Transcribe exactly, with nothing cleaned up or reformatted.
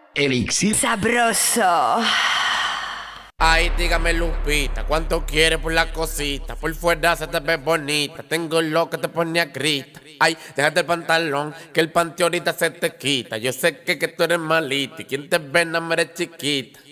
Elixir Sabroso. Ay, dígame Lupita, ¿cuánto quieres por la cosita? Por fuera se te ve bonita, tengo lo que te pone a grita. Ay, déjate el pantalón, que el panty ahorita se te quita. Yo sé que, que tú eres malita y quien te ve no me eres chiquita.